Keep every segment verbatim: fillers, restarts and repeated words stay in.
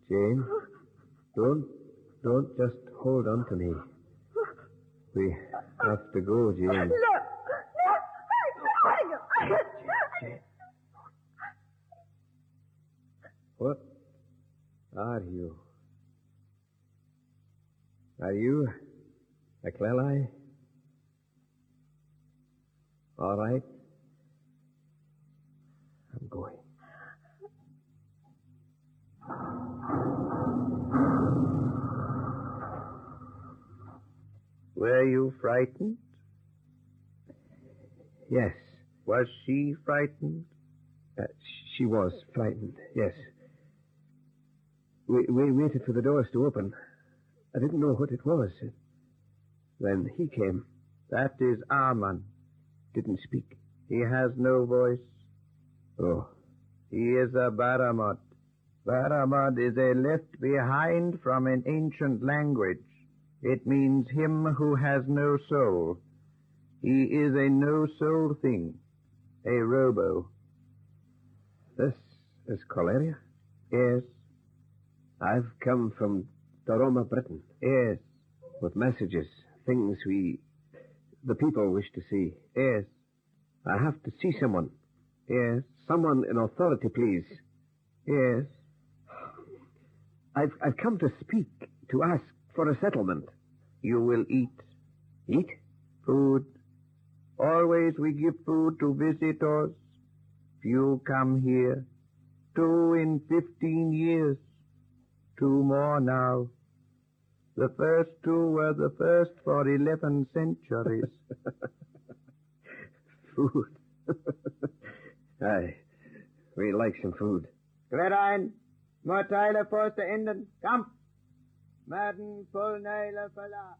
Jane, don't, don't just hold on to me. We have to go, Jane. No, no, I don't want to go. Jane. What are you? Are you a Clelai? All right. I'm going. Were you frightened? Yes. Was she frightened? Uh, she was frightened, yes. We, we waited for the doors to open. I didn't know what it was. Then he came. That is Arman. Didn't speak. He has no voice. Oh. He is a Baramot. Baramot is a left behind from an ancient language. It means him who has no soul. He is a no-soul thing. A robo. This is Coleria? Yes. I've come from Doroma, Britain. Yes. With messages, things we, the people wish to see. Yes. I have to see someone. Yes. Someone in authority, please. Yes. I've, I've come to speak, to ask for a settlement. You will eat. Eat? Food. Always we give food to visitors. Few come here. Two in fifteen years. Two more now. The first two were the first for eleven centuries. Food. Aye. We like some food. Klerein, Morteile poste inden. Kom. Madden Polneile Fala.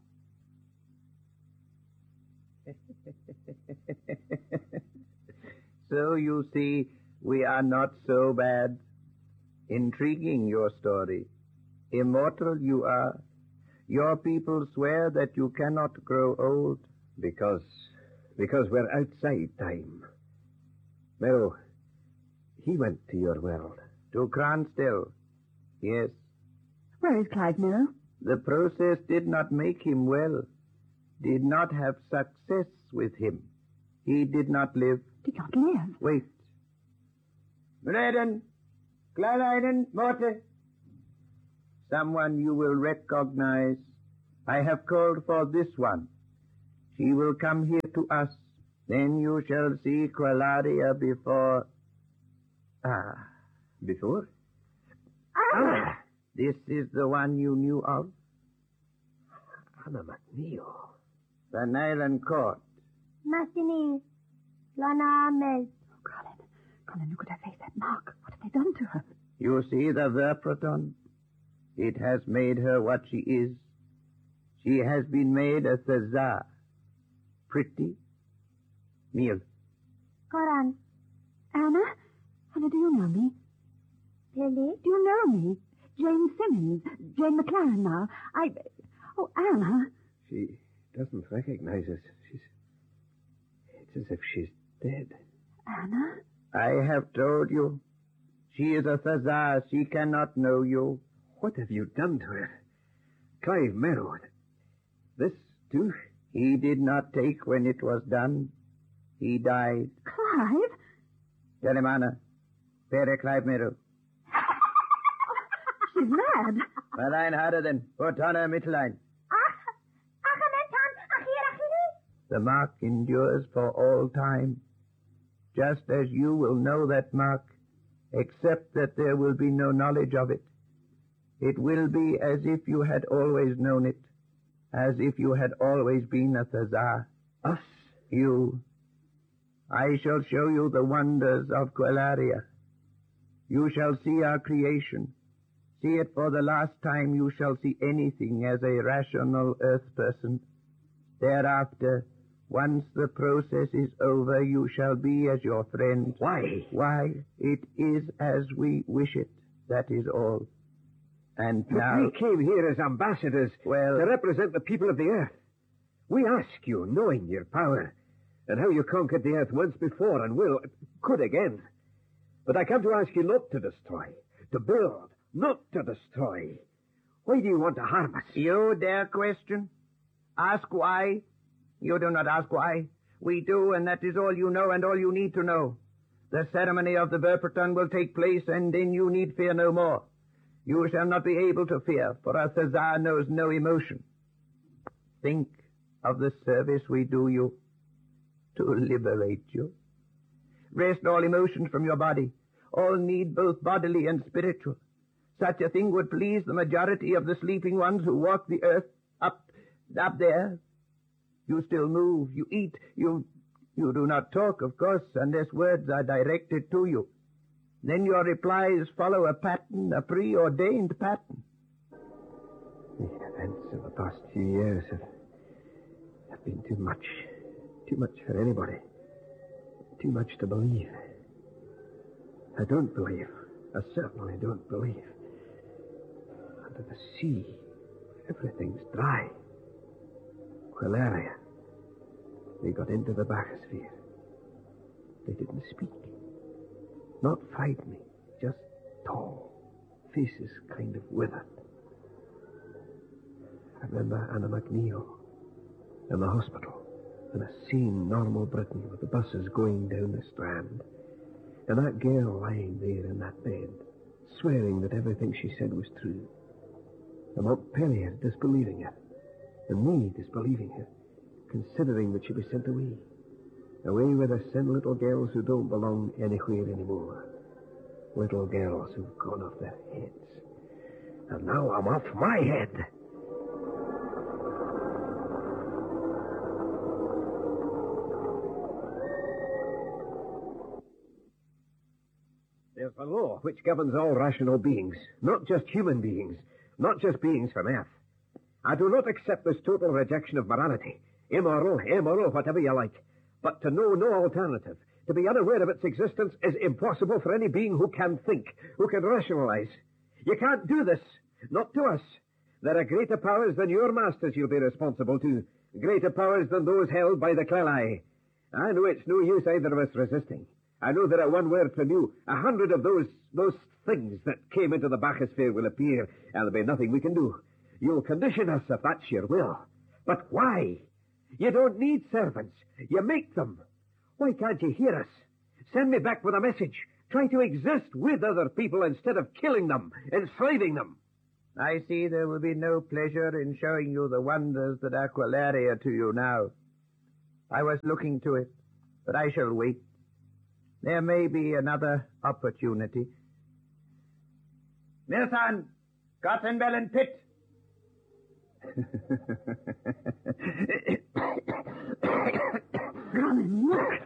So you see, we are not so bad. Intriguing, your story. Immortal you are. Your people swear that you cannot grow old. Because, because we're outside time. Mero, he went to your world. To Cranstel. Yes. Where is Clive Merrow? The process did not make him well. Did not have success with him. He did not live. Did not live? Wait. Breden, Klereinen, Morte. Someone you will recognize. I have called for this one. She will come here to us. Then you shall see Qualaria before... Ah. Before? Ah! This is the one you knew of? Anna McNeil. The Nyland Court. Mastini. Lana Mel. Oh, Colin. Colin, look at her face, that mark. What have they done to her? You see the Verproton? It has made her what she is. She has been made a Thazar. Pretty. Meal. Coran. Anna? Anna, do you know me? Billy? Do you know me? Jane Simmons. Jane McLaren now. I... Oh, Anna. She doesn't recognize us. She's... It's as if she's dead. Anna? I have told you. She is a Thazar. She cannot know you. What have you done to her? Clive Merrow. This, too? He did not take when it was done. He died. Clive? Telemana. Pere Clive Merrow. She's mad. Marijn Harden. Fortana Mittelijn. The mark endures for all time. Just as you will know that mark, except that there will be no knowledge of it. It will be as if you had always known it, as if you had always been a Thazar. Us? You. I shall show you the wonders of Qualaria. You shall see our creation. See it for the last time you shall see anything as a rational earth person. Thereafter, once the process is over, you shall be as your friend. Why? Why? It is as we wish it. That is all. And But now... we came here as ambassadors Well... to represent the people of the earth. We ask you, knowing your power, and how you conquered the earth once before and will, could again. But I come to ask you not to destroy, to build, not to destroy. Why do you want to harm us? You dare question? Ask why? You do not ask why. We do, and that is all you know and all you need to know. The ceremony of the Verperton will take place, and then you need fear no more. You shall not be able to fear, for our Thazar knows no emotion. Think of the service we do you to liberate you. Wrest all emotions from your body, all need both bodily and spiritual. Such a thing would please the majority of the sleeping ones who walk the earth up, up there. You still move, you eat, you, you do not talk, of course, unless words are directed to you. Then your replies follow a pattern, a preordained pattern. The events of the past few years have, have been too much, too much for anybody, too much to believe. I don't believe, I certainly don't believe. Under the sea, everything's dry. Quelaria, they got into the bathysphere. They didn't speak. Not fight me, just tall, faces kind of withered. I remember Anna McNeil in the hospital, in a sane, normal Britain with the buses going down the Strand, and that girl lying there in that bed, swearing that everything she said was true, and Montpellier disbelieving her, and me disbelieving her, considering that she was sent away. Away where they send little girls who don't belong anywhere anymore. Little girls who've gone off their heads. And now I'm off my head. There's a law which governs all rational beings, not just human beings, not just beings from Earth. I do not accept this total rejection of morality. Immoral, immoral, whatever you like. But to know no alternative, to be unaware of its existence, is impossible for any being who can think, who can rationalize. You can't do this. Not to us. There are greater powers than your masters you'll be responsible to. Greater powers than those held by the Clelai. I know it's no use either of us resisting. I know that at one word from you, a hundred of those, those things that came into the bathysphere will appear, and there'll be nothing we can do. You'll condition us if that's your will. But why? You don't need servants. You make them. Why can't you hear us? Send me back with a message. Try to exist with other people instead of killing them, enslaving them. I see there will be no pleasure in showing you the wonders that are Quelaria to you now. I was looking to it, but I shall wait. There may be another opportunity. Milton, Gottenbellen Pit. Grumman, look.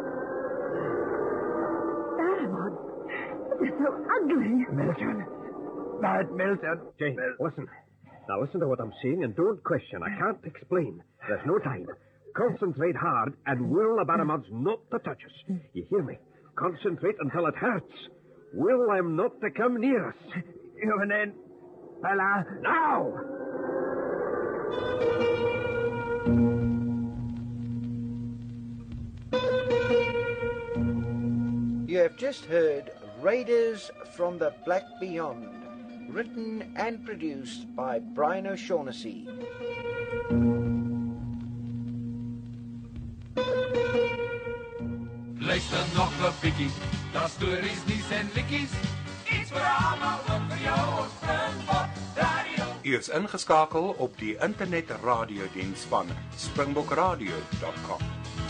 Barrymore, they're so ugly. Milton. Bad Milton. Jane, Mil- listen. Now listen to what I'm saying and don't question. I can't explain. There's no time. Concentrate hard and will the Barramuds not to touch us. You hear me? Concentrate until it hurts. Will them not to come near us. You and then, fella, now! You have just heard Raiders from the Black Beyond, written and produced by Brian O'Shaughnessy. Luister nog een bikkie, dat stories, nieuws en likkies. Iets voor allemaal, ook voor jou op Springbok Radio. U is ingeskakel op die internet radiodiens van springbok radio dot com.